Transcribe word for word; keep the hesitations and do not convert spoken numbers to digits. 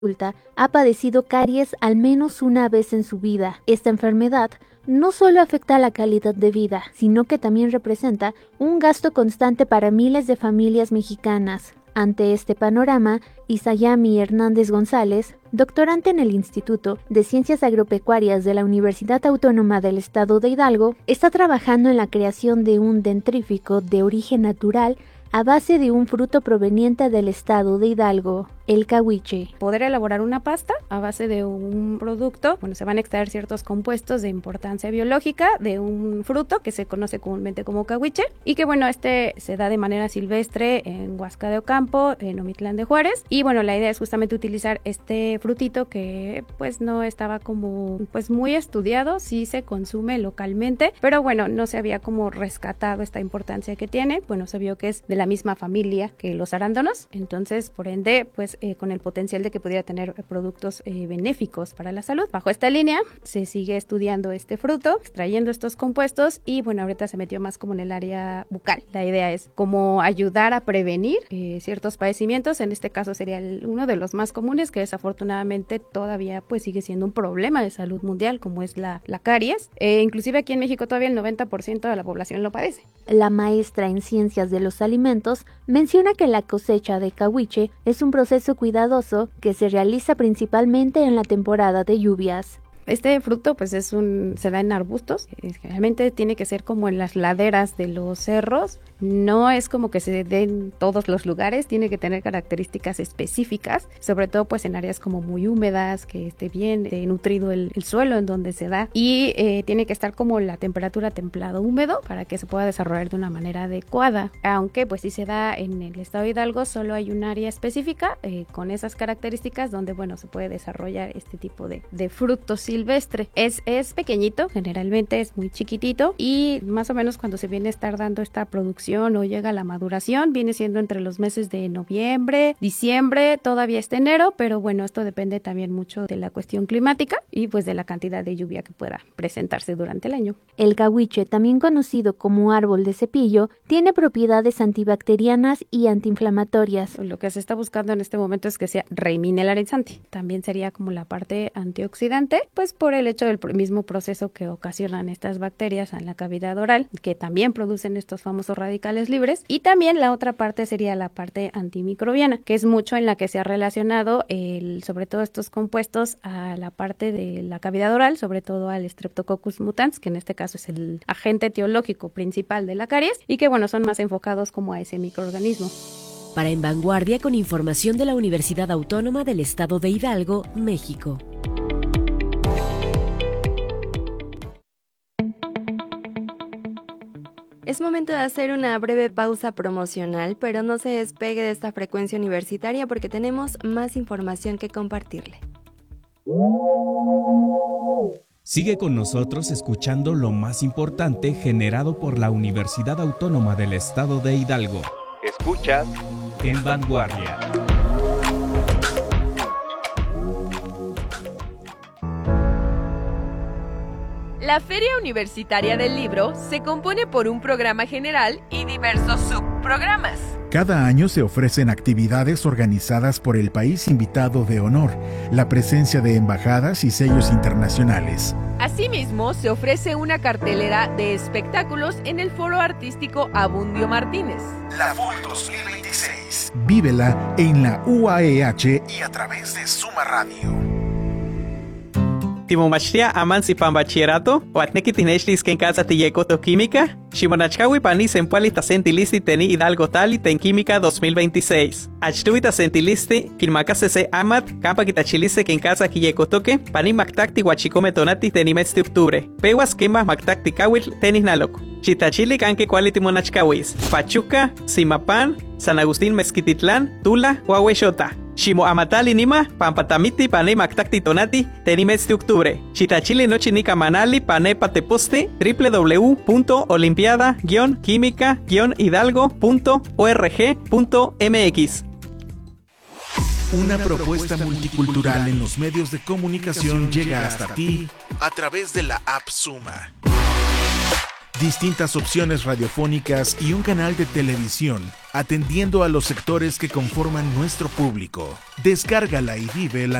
adulta ha padecido caries al menos una vez en su vida. Esta enfermedad no solo afecta a la calidad de vida, sino que también representa un gasto constante para miles de familias mexicanas. Ante este panorama, Isayami Hernández González, doctorante en el Instituto de Ciencias Agropecuarias de la Universidad Autónoma del Estado de Hidalgo, está trabajando en la creación de un dentrífico de origen natural a base de un fruto proveniente del estado de Hidalgo, el cahuiche. Poder elaborar una pasta a base de un producto, bueno, se van a extraer ciertos compuestos de importancia biológica de un fruto que se conoce comúnmente como cahuiche y que, bueno, este se da de manera silvestre en Huasca de Ocampo, en Omitlán de Juárez, y bueno, la idea es justamente utilizar este frutito que pues no estaba como pues muy estudiado, sí se consume localmente, pero bueno, no se había como rescatado esta importancia que tiene. Bueno, se vio que es de la misma familia que los arándanos, entonces por ende pues eh, con el potencial de que pudiera tener productos eh, benéficos para la salud. Bajo esta línea se sigue estudiando este fruto, extrayendo estos compuestos y bueno, ahorita se metió más como en el área bucal. La idea es como ayudar a prevenir eh, ciertos padecimientos, en este caso sería el, uno de los más comunes que desafortunadamente todavía pues sigue siendo un problema de salud mundial como es la, la caries, eh, inclusive aquí en México todavía el noventa por ciento de la población lo padece. La maestra en ciencias de los alimentos menciona que la cosecha de cahuiche es un proceso cuidadoso que se realiza principalmente en la temporada de lluvias. Este fruto pues es un, se da en arbustos, generalmente tiene que ser como en las laderas de los cerros, no es como que se dé en todos los lugares, tiene que tener características específicas, sobre todo pues en áreas como muy húmedas, que esté bien eh, nutrido el, el suelo en donde se da y eh, tiene que estar como la temperatura templado húmedo para que se pueda desarrollar de una manera adecuada, aunque pues si se da en el estado de Hidalgo solo hay un área específica eh, con esas características donde bueno se puede desarrollar este tipo de, de frutos silvestre. Es, es pequeñito, generalmente es muy chiquitito y más o menos cuando se viene a estar dando esta producción o llega a la maduración, viene siendo entre los meses de noviembre, diciembre, todavía está enero, pero bueno, esto depende también mucho de la cuestión climática y pues de la cantidad de lluvia que pueda presentarse durante el año. El cahuiche, también conocido como árbol de cepillo, tiene propiedades antibacterianas y antiinflamatorias. Lo que se está buscando en este momento es que sea remineralizante. También sería como la parte antioxidante, pues por el hecho del mismo proceso que ocasionan estas bacterias en la cavidad oral, que también producen estos famosos radicales libres, y también la otra parte sería la parte antimicrobiana, que es mucho en la que se ha relacionado el, sobre todo estos compuestos a la parte de la cavidad oral, sobre todo al Streptococcus mutans, que en este caso es el agente etiológico principal de la caries, y que bueno, son más enfocados como a ese microorganismo. Para En Vanguardia, con información de la Universidad Autónoma del Estado de Hidalgo, México. Es momento de hacer una breve pausa promocional, pero no se despegue de esta frecuencia universitaria porque tenemos más información que compartirle. Sigue con nosotros escuchando lo más importante generado por la Universidad Autónoma del Estado de Hidalgo. Escuchas En Vanguardia. La Feria Universitaria del Libro se compone por un programa general y diversos subprogramas. Cada año se ofrecen actividades organizadas por el país invitado de honor, la presencia de embajadas y sellos internacionales. Asimismo, se ofrece una cartelera de espectáculos en el Foro Artístico Abundio Martínez. La F U L dos mil veintiséis. Vívela en la U A E H y a través de Suma Radio. Timomachtia aman si pan bachillerato, o atneki tinechlis que en casa tillecoto química, Shimonachkawi pani sempuali tasentilisti teni Hidalgo tali ten química dos mil veintiséis. Achtui tasentilisti, kilmakasese amat, campa kitachiliste que en casa quillecotoque, pani mactacti guachicome tonati teni metzti octubre. Pewas quema mactacti kawil tenis naloco. Chitachili canque quality monachkawis. Pachuca, Simapan, San Agustín Mezquititlán, Tula, Huahuexota. Shimo amatali nima, pampatamiti pane mactacti tonati, tenimes de octubre. Chitachili nochi nika manali pane pateposte, w w w punto olimpiada guion química guion hidalgo punto org punto m x. Una propuesta multicultural en los medios de comunicación llega hasta ti a través de la app Suma. distintas opciones radiofónicas y un canal de televisión, atendiendo a los sectores que conforman nuestro público. Descárgala y vive la